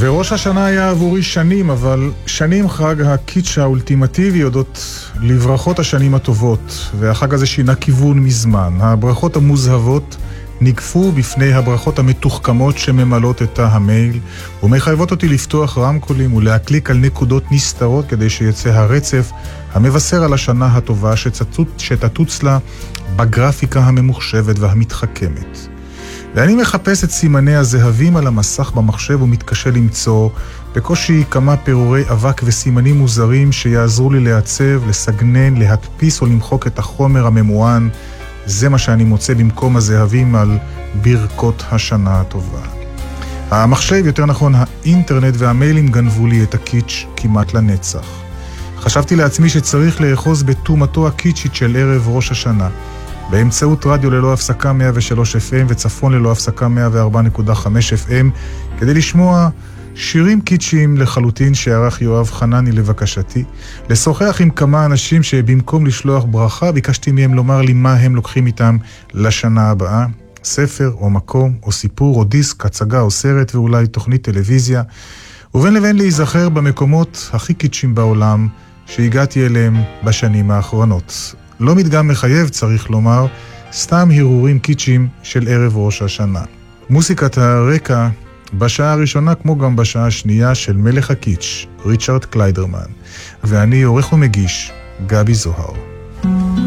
וראש השנה היה עבורי שנים, אבל שנים חג הקיץ' האולטימטיבי הודות לברכות השנים הטובות, והחג הזה שינה כיוון מזמן. הברכות המוזהבות נגפו בפני הברכות המתוחכמות שממלאות את תא המייל, ומחייבות אותי לפתוח רמקולים ולהקליק על נקודות נסתרות כדי שיצא הרצף המבשר על השנה הטובה שתטוץ לה בגרפיקה הממוחשבת והמתחכמת. ואני מחפש את סימני הזהבים על המסך במחשב ומתקשה למצוא בקושי כמה פירורי אבק וסימנים מוזרים שיעזרו לי לעצב, לסגנן, להדפיס או למחוק את החומר הממוען. זה מה שאני מוצא במקום הזהבים על ברכות השנה הטובה. המחשב, יותר נכון האינטרנט והמיילים גנבו לי את הקיץ' כמעט לנצח. חשבתי לעצמי שצריך לאחוז בתומתו הקיצ'ית של ערב ראש השנה, באמצעות רדיו ללא הפסקה 103 FM וצפון ללא הפסקה 104.5 FM, כדי לשמוע שירים קיצ'יים לחלוטין שערך יואב חנני לבקשתי, לשוחח עם כמה אנשים שבמקום לשלוח ברכה ביקשתי מהם לומר לי מה הם לוקחים איתם לשנה הבאה, ספר או מקום או סיפור או דיסק, הצגה או סרט ואולי תוכנית טלוויזיה, ובין לבין להיזכר במקומות הכי קיצ'יים בעולם שהגעתי אליהם בשנים האחרונות. לא מדגם מחייב, צריך לומר, סתם הרהורים קיצ'יים של ערב ראש השנה. מוסיקת הרקע בשעה הראשונה כמו גם בשעה השנייה של מלך הקיץ', ריצ'רד קליידרמן, ואני עורך ומגיש גבי זוהר.